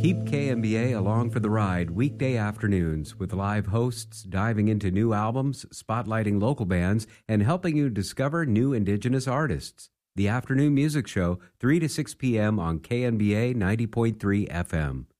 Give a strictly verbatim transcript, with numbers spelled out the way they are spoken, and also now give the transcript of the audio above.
Keep K M B A along for the ride weekday afternoons with live hosts diving into new albums, spotlighting local bands, and helping you discover new Indigenous artists. The Afternoon Music Show, three to six p.m. on K M B A ninety point three F M.